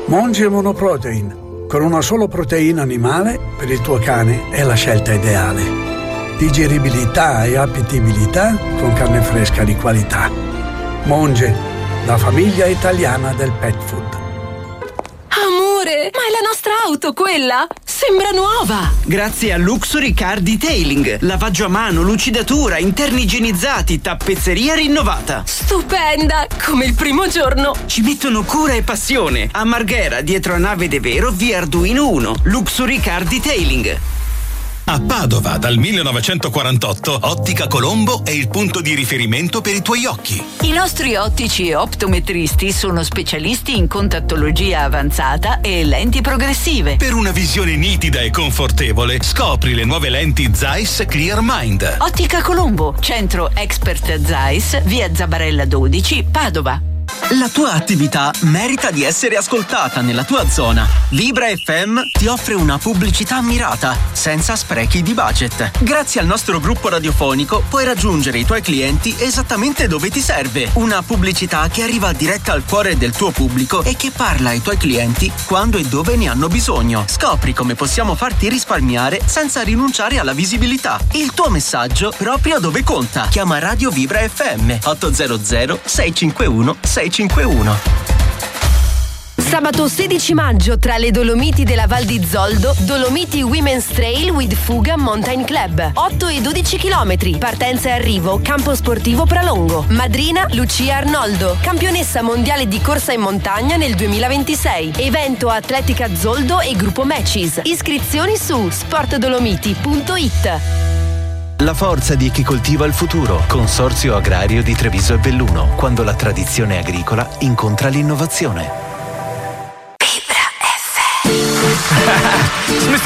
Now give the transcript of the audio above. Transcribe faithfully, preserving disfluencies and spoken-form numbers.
Monge Monoprotein, con una sola proteina animale per il tuo cane è la scelta ideale. Digeribilità e appetibilità con carne fresca di qualità. Monge, la famiglia italiana del pet food. Amore, ma è la nostra auto quella? Sembra nuova! Grazie a Luxury Car Detailing. Lavaggio a mano, lucidatura, interni igienizzati, tappezzeria rinnovata. Stupenda! Come il primo giorno. Ci mettono cura e passione. A Marghera, dietro a Nave De Vero, via Arduino uno. Luxury Car Detailing. A Padova dal millenovecentoquarantotto Ottica Colombo è il punto di riferimento per i tuoi occhi. I nostri ottici e optometristi sono specialisti in contattologia avanzata e lenti progressive. Per una visione nitida e confortevole scopri le nuove lenti Zeiss Clear Mind. Ottica Colombo, centro Expert Zeiss, via Zabarella dodici, Padova. La tua attività merita di essere ascoltata nella tua zona. Vibra F M ti offre una pubblicità mirata, senza sprechi di budget. Grazie al nostro gruppo radiofonico puoi raggiungere i tuoi clienti esattamente dove ti serve. Una pubblicità che arriva diretta al cuore del tuo pubblico e che parla ai tuoi clienti quando e dove ne hanno bisogno. Scopri come possiamo farti risparmiare senza rinunciare alla visibilità. Il tuo messaggio proprio dove conta. Chiama Radio Vibra F M otto zero zero sei cinque uno sei cinque uno. Sabato sedici maggio tra le Dolomiti della Val di Zoldo, Dolomiti Women's Trail with Fuga Mountain Club. otto e dodici chilometri. Partenza e arrivo, campo sportivo Pralongo. Madrina Lucia Arnoldo, campionessa mondiale di corsa in montagna nel duemilaventisei. Evento Atletica Zoldo e gruppo Matches. Iscrizioni su sport dolomiti punto it. La forza di chi coltiva il futuro. Consorzio Agrario di Treviso e Belluno. Quando la tradizione agricola incontra l'innovazione. mister